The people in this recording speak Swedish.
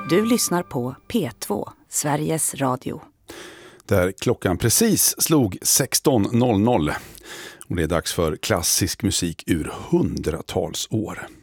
Du lyssnar på P2, Sveriges Radio. Där klockan precis slog 16.00. Och det är dags för klassisk musik ur hundratals år.